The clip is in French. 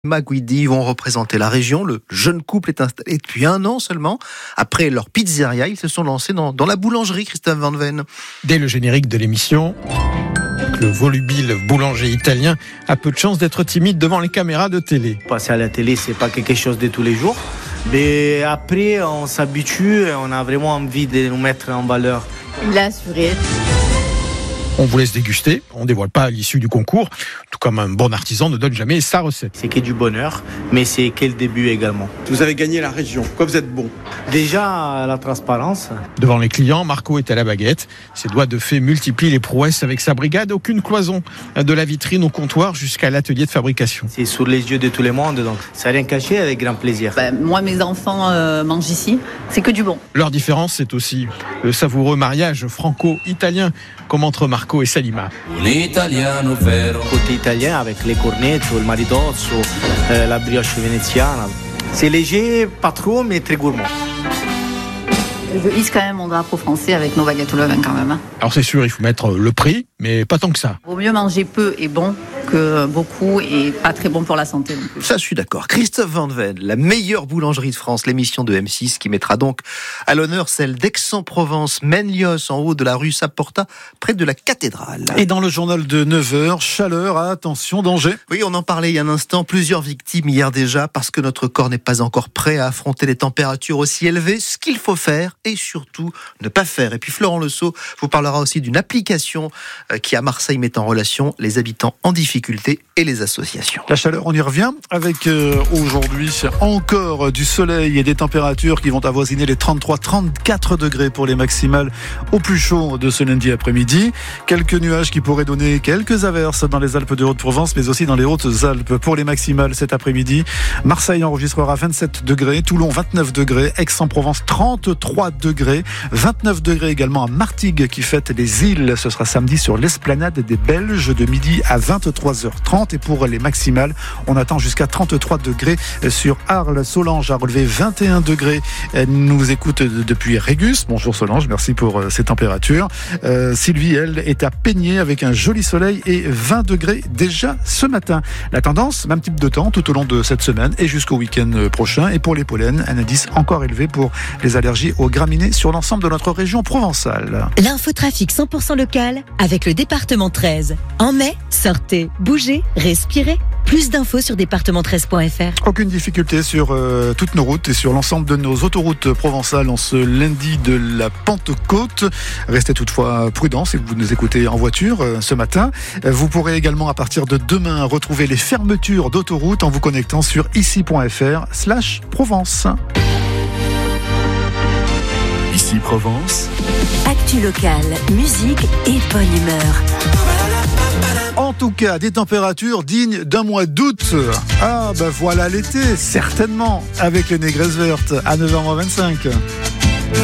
Maguidi vont représenter la région. Le jeune couple est installé depuis 1 an seulement. Après leur pizzeria, ils se sont lancés dans la boulangerie, Christophe Van Ven. Dès le générique de l'émission, le volubile boulanger italien a peu de chance d'être timide devant les caméras de télé. Passer à la télé, c'est pas quelque chose de tous les jours. Mais après, on s'habitue et on a vraiment envie de nous mettre en valeur. Il a assuré. On vous laisse déguster, on ne dévoile pas l'issue du concours, tout comme un bon artisan ne donne jamais sa recette. C'est que du bonheur, mais c'est que le début également. Vous avez gagné la région, quoi vous êtes bon. Déjà, la transparence. Devant les clients, Marco est à la baguette. Ses doigts de fée multiplient les prouesses avec sa brigade. Aucune cloison, de la vitrine au comptoir jusqu'à l'atelier de fabrication. C'est sous les yeux de tout le monde, donc ça n'a rien caché avec grand plaisir. Moi, mes enfants mangent ici, c'est que du bon. Leur différence, c'est aussi le savoureux mariage franco-italien, comme entre Marco et Salima. Côté italien, avec les cornetto, le maritozzo, la brioche vénétienne. C'est léger, pas trop, mais très gourmand. Je hisse quand même mon drapeau français avec nos baguettes au levain quand même. Alors c'est sûr, il faut mettre le prix, mais pas tant que ça. Vaut mieux manger peu et bon que beaucoup et pas très bon pour la santé non plus. Ça, je suis d'accord. Christophe Van Ven, la meilleure boulangerie de France, l'émission de M6 qui mettra donc à l'honneur celle d'Aix-en-Provence, Menlios, en haut de la rue Saporta, près de la cathédrale. Et dans le journal de 9h, chaleur, attention, danger. Oui, on en parlait il y a un instant, plusieurs victimes hier déjà, parce que notre corps n'est pas encore prêt à affronter les températures aussi élevées. Ce qu'il faut faire, et surtout ne pas faire. Et puis Florent Lesault vous parlera aussi d'une application qui à Marseille met en relation les habitants en difficulté et les associations. La chaleur, on y revient avec aujourd'hui encore du soleil et des températures qui vont avoisiner les 33-34 degrés pour les maximales au plus chaud de ce lundi après-midi. Quelques nuages qui pourraient donner quelques averses dans les Alpes de Haute-Provence, mais aussi dans les Hautes-Alpes pour les maximales cet après-midi. Marseille enregistrera 27 degrés, Toulon 29 degrés, Aix-en-Provence 33 degrés, 29 degrés également à Martigues qui fête les îles. Ce sera samedi sur l'esplanade des Belges de midi à 23h30 et pour les maximales, on attend jusqu'à 33 degrés sur Arles. Solange a relevé 21 degrés. Elle nous écoute depuis Régus. Bonjour Solange, merci pour ces températures. Sylvie, elle, est à Peigné avec un joli soleil et 20 degrés déjà ce matin. La tendance, même type de temps tout au long de cette semaine et jusqu'au week-end prochain. Et pour les pollens, un indice encore élevé pour les allergies aux graminées sur l'ensemble de notre région provençale. L'infotrafic 100% local avec le département 13. En mai, sortez, bougez, respirez. Plus d'infos sur département13.fr. Aucune difficulté sur toutes nos routes et sur l'ensemble de nos autoroutes provençales en ce lundi de la Pentecôte. Restez toutefois prudents si vous nous écoutez en voiture ce matin. Vous pourrez également à partir de demain retrouver les fermetures d'autoroutes en vous connectant sur ici.fr/Provence. Ici Provence. Actu locale, musique et bonne humeur. En tout cas, des températures dignes d'un mois d'août. Ah, voilà l'été, certainement, avec les négresses vertes à 9h25.